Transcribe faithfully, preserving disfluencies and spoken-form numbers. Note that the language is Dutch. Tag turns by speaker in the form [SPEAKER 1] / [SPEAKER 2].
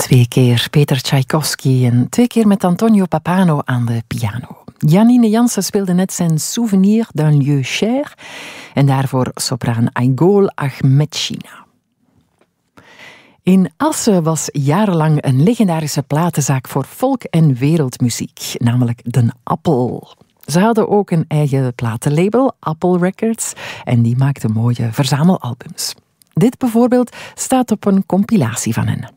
[SPEAKER 1] Twee keer Peter Tchaikovsky en twee keer met Antonio Pappano aan de piano. Janine Jansen speelde net zijn Souvenir d'un lieu cher en daarvoor sopraan Aigol Ahmedchina. In Assen was jarenlang een legendarische platenzaak voor volk- en wereldmuziek, namelijk Den Appel. Ze hadden ook een eigen platenlabel, Appel Records, en die maakte mooie verzamelalbums. Dit bijvoorbeeld staat op een compilatie van hen.